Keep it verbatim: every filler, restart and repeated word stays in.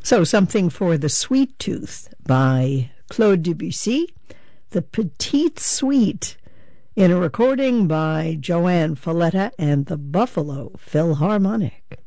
So something for the sweet tooth by Claude Debussy, the Petite Suite, in a recording by Joanne Falletta and the Buffalo Philharmonic.